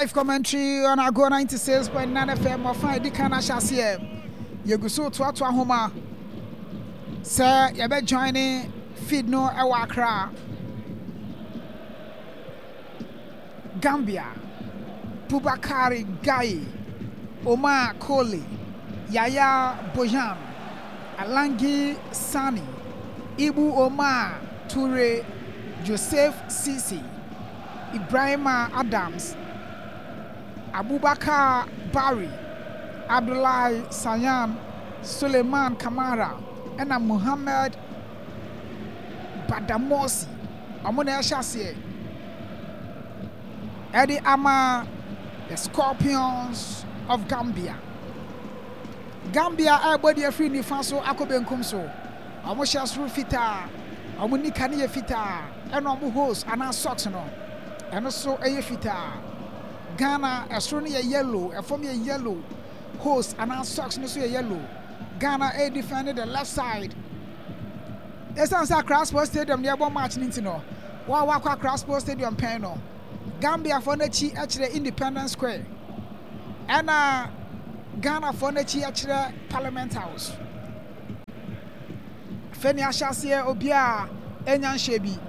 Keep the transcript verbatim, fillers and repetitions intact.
Live commentary on Ago ninety-six point nine F M of Friday Kana Shasie. Yegusu to to homa. Sir, you be joining feed no Awakra. Gambia. Bubakari Gai. Omar Koli. Yaya Bojan. Alangi Sani. Ibu Omar Toure. Joseph Sisi. Ibrahima Adams. Abubakar Barry, Abdullah Sayan, Suleiman Kamara, and Muhammad Badamosi. Amune Shasie. Eddie Ama, the Scorpions of Gambia. Gambia, everybody a free Nifaso, Akoben Kumso. Amoshas Rufita, Amunikani Fita, and Omu host, and our socks no. And also a Fita. Ghana, a strong yellow, a form yellow host, and our socks no yellow. Ghana, a defended the left side. This is a Crossport Stadium near one match Nintino. Wawaka Crossport Stadium Peno. Gambia for the chi at the Independence Square. And uh, Ghana for the chi at the Parliament House. Fenia Shasia Obia, Enyan Shebi.